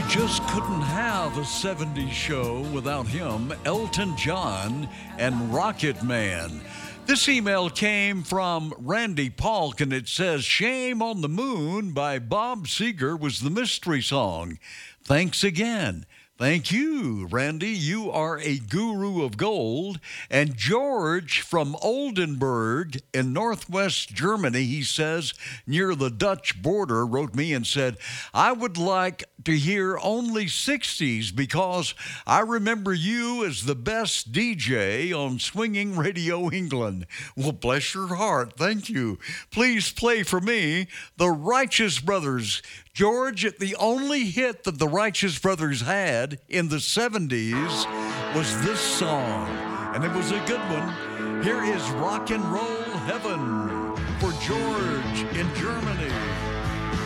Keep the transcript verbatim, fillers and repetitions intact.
Just couldn't have a seventies show without him, Elton John and Rocket Man. This email came from Randy Polk, and it says, Shame on the Moon by Bob Seger was the mystery song. Thanks again. Thank you, Randy. You are a guru of gold. And George from Oldenburg in northwest Germany, he says, near the Dutch border, wrote me and said, I would like to hear only sixties because I remember you as the best D J on Swinging Radio England. Well, bless your heart. Thank you. Please play for me the Righteous Brothers. George, the only hit that the Righteous Brothers had in the seventies was this song, and it was a good one. Here is Rock and Roll Heaven for George in Germany.